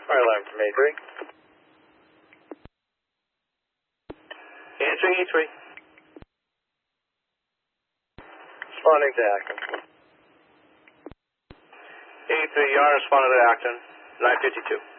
Fire alarm from A3. Answering E3. Responding to Acton. A3, you are responding to Acton, 952.